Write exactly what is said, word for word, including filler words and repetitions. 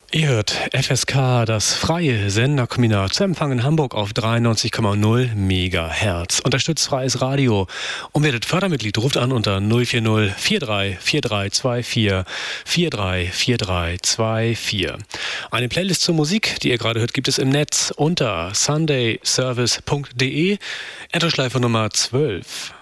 Ihr hört F S K, das freie Senderkombinat, zu Empfang in Hamburg auf dreiundneunzig Komma null Megahertz. Unterstützt freies Radio und werdet Fördermitglied. Ruft an unter null vier null vier drei vier drei zwei vier vier drei vier drei zwei vier. Eine Playlist zur Musik, die ihr gerade hört, gibt es im Netz unter sunday service punkt de. Endlosschleife Nummer zwölf.